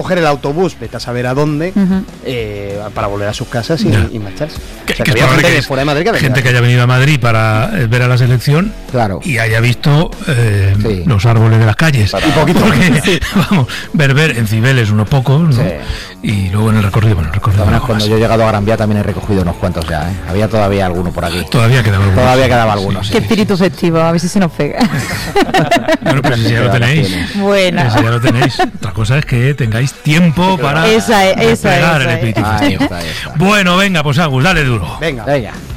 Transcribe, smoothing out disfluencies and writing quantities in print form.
coger el autobús, vete a saber a dónde, para volver a sus casas y marcharse. Que había gente de fuera de Madrid gente que haya venido a Madrid para ver a la selección, claro, y haya visto los árboles de las calles. Y poquito porque, vamos, ver en Cibeles unos pocos, ¿no? Y luego en el recorrido, cuando yo he llegado a Gran Vía también he recogido unos cuantos ya, ¿eh? Había todavía alguno por aquí. Todavía quedaba algunos. Qué espíritu festivo, a ver si se nos pega. Bueno, pues si ya lo tenéis. Bueno. Si ya lo tenéis. Otra cosa es que tengáis tiempo para esa pegar el espíritu festivo. Bueno, venga, pues Agus, dale duro. Venga.